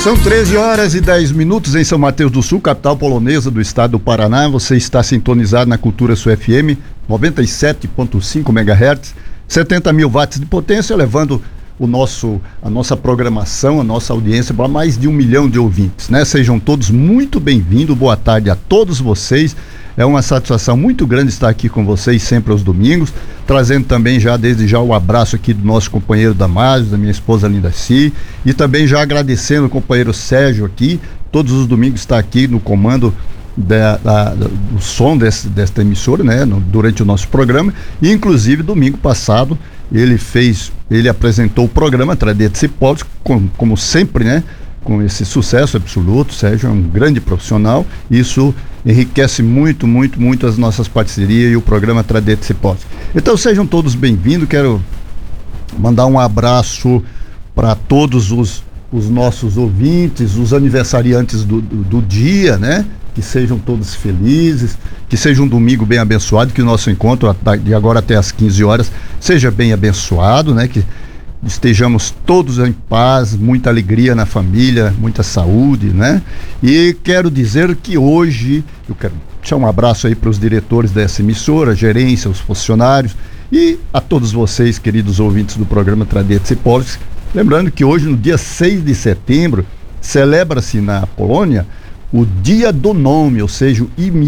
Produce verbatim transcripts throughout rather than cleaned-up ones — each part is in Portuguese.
São treze horas e dez minutos em São Mateus do Sul, capital polonesa do estado do Paraná. Você está sintonizado na Cultura Sul F M, noventa e sete ponto cinco megahertz, setenta mil watts de potência, levando o nosso, a nossa programação, a nossa audiência para mais de um milhão de ouvintes, né? Sejam todos muito bem-vindos, boa tarde a todos vocês. É uma satisfação muito grande estar aqui com vocês sempre aos domingos, trazendo também já desde já o abraço aqui do nosso companheiro Damásio, da minha esposa Linda Si, e também já agradecendo o companheiro Sérgio aqui, todos os domingos está aqui no comando da, da, do som desse, desta emissora, né, no, durante o nosso programa, e inclusive domingo passado ele fez, ele apresentou o programa Tradição Pop, como, como sempre, né, com esse sucesso absoluto. Sérgio é um grande profissional, isso enriquece muito, muito, muito as nossas parcerias e o programa Tradição Pop. Então sejam todos bem-vindos, quero mandar um abraço para todos os, os nossos ouvintes, os aniversariantes do, do, do dia, né? Que sejam todos felizes, que seja um domingo bem abençoado, que o nosso encontro de agora até às quinze horas seja bem abençoado, né? Que estejamos todos em paz, muita alegria na família, muita saúde, né? E quero dizer que hoje, eu quero deixar um abraço aí para os diretores dessa emissora, gerência, os funcionários e a todos vocês, queridos ouvintes do programa Tradição Pop. Lembrando que hoje, no dia seis de setembro, celebra-se na Polônia o Dia do Nome, ou seja, o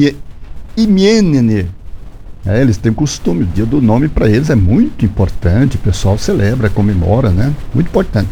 Imieniny. É, eles têm costume, o dia do nome para eles é muito importante, o pessoal celebra, comemora, né? Muito importante.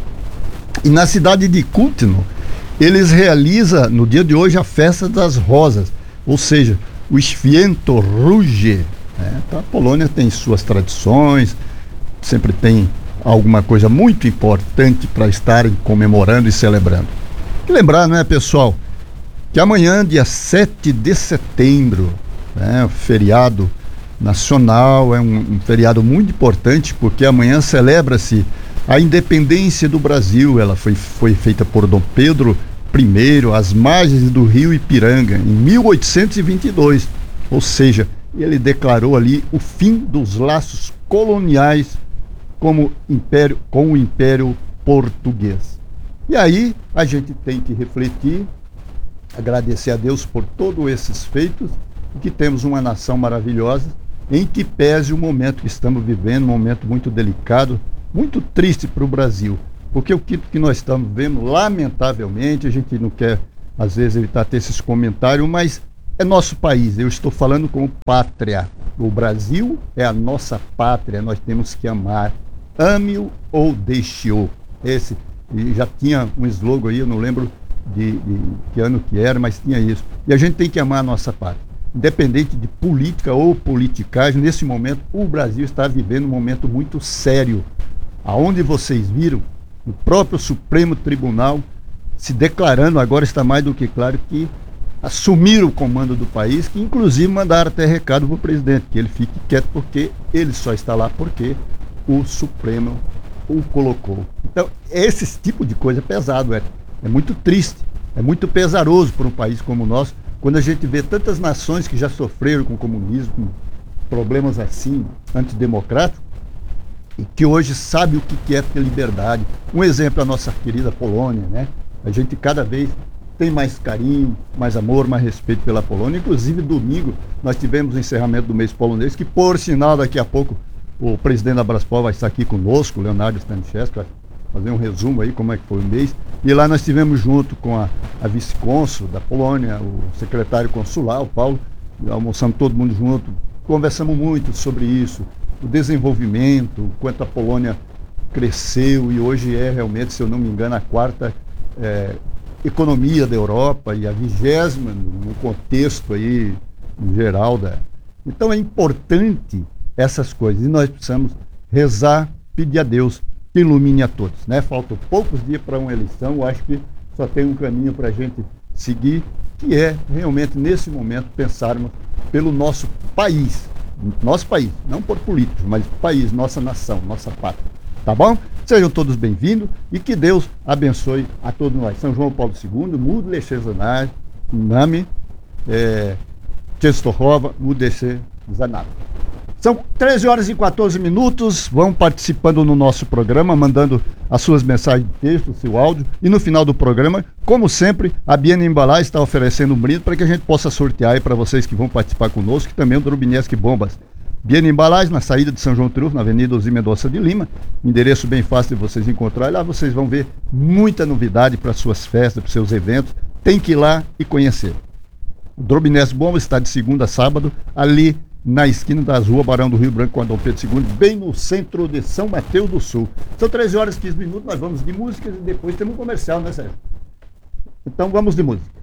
E na cidade de Kutno, eles realizam no dia de hoje a festa das rosas, ou seja, o Święto Róży. Né? Então, a Polônia tem suas tradições, sempre tem alguma coisa muito importante para estarem comemorando e celebrando. E lembrar, né, pessoal, que amanhã, dia sete de setembro, né, feriado nacional, é um, um feriado muito importante, porque amanhã celebra-se a independência do Brasil. Ela foi, foi feita por Dom Pedro I, às margens do rio Ipiranga, em mil oitocentos e vinte e dois, ou seja, ele declarou ali o fim dos laços coloniais como império, com o Império Português. E aí a gente tem que refletir, agradecer a Deus por todos esses feitos, e que temos uma nação maravilhosa, em que pese o momento que estamos vivendo, um momento muito delicado, muito triste para o Brasil, porque o que, que nós estamos vendo, lamentavelmente, a gente não quer às vezes evitar ter esses comentários, mas é nosso país, eu estou falando como pátria. O Brasil é a nossa pátria, nós temos que amar, ame-o ou deixe-o. Esse, e já tinha um slogan aí, eu não lembro de, de que ano que era, mas tinha isso, e a gente tem que amar a nossa pátria. Independente de política ou politicagem, nesse momento o Brasil está vivendo um momento muito sério, aonde vocês viram o próprio Supremo Tribunal se declarando, agora está mais do que claro, que assumiram o comando do país, que inclusive mandaram até recado para o presidente, que ele fique quieto, porque ele só está lá porque o Supremo o colocou. Então, esse tipo de coisa é pesado, é, é muito triste, é muito pesaroso para um país como o nosso, quando a gente vê tantas nações que já sofreram com o comunismo, com problemas assim, antidemocráticos, e que hoje sabe o que é ter liberdade. Um exemplo é a nossa querida Polônia, né? A gente cada vez tem mais carinho, mais amor, mais respeito pela Polônia. Inclusive, domingo, nós tivemos o encerramento do mês polonês, que, por sinal, daqui a pouco, o presidente da Braspol vai estar aqui conosco, o Leonardo Staniszewski, vai fazer um resumo aí como é que foi o mês. E lá nós tivemos junto com a, a vice-cônsul da Polônia, o secretário consular, o Paulo, almoçamos todo mundo junto, conversamos muito sobre isso, o desenvolvimento, o quanto a Polônia cresceu e hoje é realmente, se eu não me engano, a quarta é, economia da Europa e a vigésima no contexto aí em geral da... Então é importante essas coisas e nós precisamos rezar, pedir a Deus que ilumine a todos, né? Faltam poucos dias para uma eleição, eu acho que só tem um caminho para a gente seguir, que é realmente nesse momento pensarmos pelo nosso país, nosso país, não por políticos, mas país, nossa nação, nossa pátria, tá bom? Sejam todos bem-vindos e que Deus abençoe a todos nós. São João Paulo segundo, Mudle Cesanar, Nami, Częstochowa, Mudle Zanat. São treze horas e quatorze minutos, vão participando no nosso programa, mandando as suas mensagens de texto, o seu áudio, e no final do programa, como sempre, a Biene Embalagem está oferecendo um brinde para que a gente possa sortear aí para vocês que vão participar conosco, e também o Drobinesque Bombas. Biene Embalagem, na saída de São João Triunfo, na Avenida Ozzy Mendonça de Lima, endereço bem fácil de vocês encontrarem, lá vocês vão ver muita novidade para suas festas, para seus eventos, tem que ir lá e conhecer. O Drobinesque Bombas está de segunda a sábado, ali na esquina das ruas Barão do Rio Branco com a Dom Pedro segundo, bem no centro de São Mateus do Sul. São treze horas e quinze minutos, nós vamos de músicas e depois temos um comercial, né, Sérgio? Então vamos de música.